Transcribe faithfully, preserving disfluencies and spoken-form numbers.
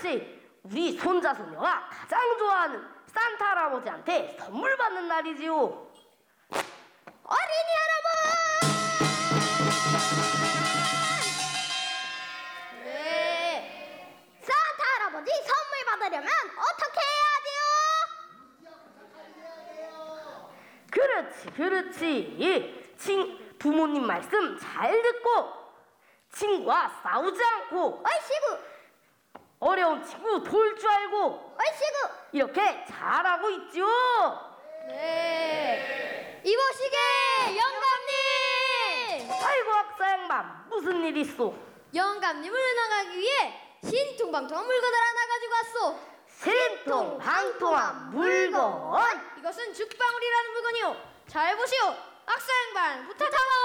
그렇지. 우리 손자 손녀가 가장 좋아하는 산타 할아버지한테 선물 받는 날이지요. 어린이 여러분! 네. 산타 할아버지 선물 받으려면 어떻게 해야 돼요? 그렇지, 그렇지. 예, 친 부모님 말씀 잘 듣고 친구와 싸우지 않고 어이씨구! 어려운 친구 도울 줄 알고 어이씨구! 이렇게 잘하고 있지요. 네. 이보시게 영감님! 아이고 학사 양반, 무슨 일 있소? 영감님을 응원하기 위해 신통방통한 물건을 하나 가지고 왔소. 신통방통한 물건. 이것은 죽방울이라는 물건이요. 잘 보시오. 악사 양반 부탁하마.